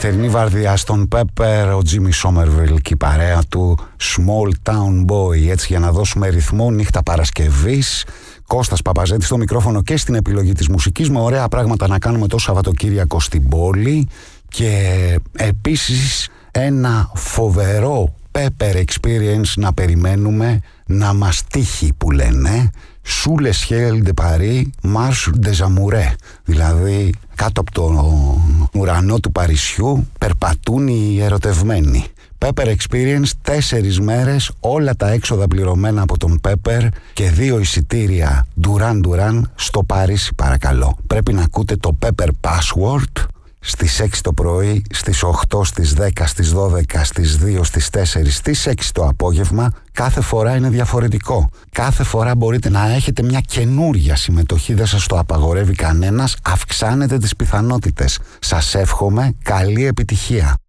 νυχτερινή βαρδιά στον Pepper, ο Jimmy Somerville και η παρέα του, Small Town Boy. Έτσι, για να δώσουμε ρυθμό, νύχτα Παρασκευής. Κώστας Παπαζέτης στο μικρόφωνο και στην επιλογή της μουσικής, με ωραία πράγματα να κάνουμε το Σαββατοκύριακο στην πόλη. Και επίσης ένα φοβερό Pepper experience να περιμένουμε να μας τύχει, που λένε, Sous le ciel de Paris, Marche des Amoureux. Δηλαδή κάτω από τον ουρανό του Παρισιού περπατούν οι ερωτευμένοι. Pepper Experience, 4 μέρες, όλα τα έξοδα πληρωμένα από τον Pepper και 2 εισιτήρια Duran Duran στο Παρίσι, παρακαλώ. Πρέπει να ακούτε το Pepper Password στις 6 το πρωί, στις 8, στις 10, στις 12, στις 2, στις 4, στις 6 το απόγευμα. Κάθε φορά είναι διαφορετικό. Κάθε φορά μπορείτε να έχετε μια καινούρια συμμετοχή, δεν σας το απαγορεύει κανένας, αυξάνετε τις πιθανότητες. Σας εύχομαι καλή επιτυχία.